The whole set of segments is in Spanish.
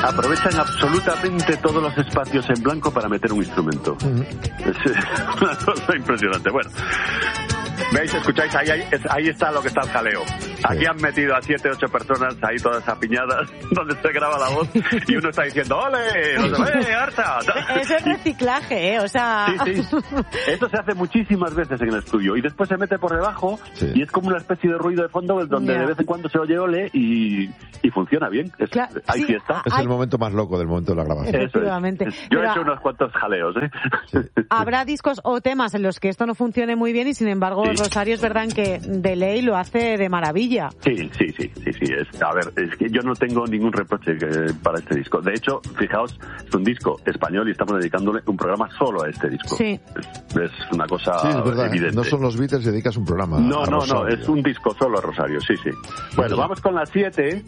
aprovechan absolutamente todos los espacios en blanco para meter un instrumento. Es una cosa impresionante. Bueno, ¿veis? ¿Escucháis? Ahí está lo que está el jaleo. Aquí han metido a 7, 8 personas ahí todas apiñadas donde se graba la voz y uno está diciendo ¡ole! ¡Arta! Eso es reciclaje, o sea... Sí. Eso se hace muchísimas veces en el estudio y después se mete por debajo y es como una especie de ruido de fondo donde de vez en cuando se oye ole y funciona bien. Ahí sí está. Es el momento más loco del momento de la grabación. Efectivamente. Yo he hecho unos cuantos jaleos, Sí. Habrá discos o temas en los que esto no funcione muy bien y sin embargo Rosario es verdad que de ley lo hace de maravilla. Sí. Es que yo no tengo ningún reproche para este disco. De hecho, fijaos, es un disco español y estamos dedicándole un programa solo a este disco. Sí. Es una cosa es verdad, evidente. No son los Beatles, dedicas un programa. No, es un disco solo a Rosario, sí. Bueno, vamos con la 7.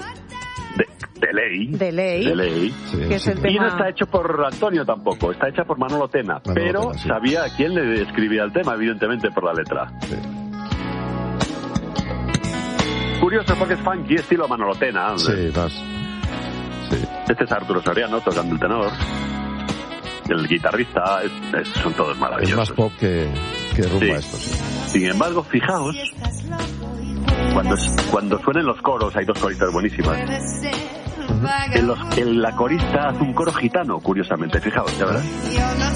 De ley. Sí, que es el tema... Y no está hecho por Antonio tampoco, está hecha por Manolo Tena, pero Tena, sí. sabía a quién le escribía el tema, evidentemente por la letra. Sí. Curioso porque es funky, estilo Manolo Tena. Sí, más. Sí. Este es Arturo Soriano tocando el tenor. El guitarrista, son todos maravillosos. Es más pop que rumba esto, sí. Sin embargo, fijaos, cuando suenen los coros, hay 2 coristas buenísimas. La corista hace un coro gitano, curiosamente, fijaos, ya verás.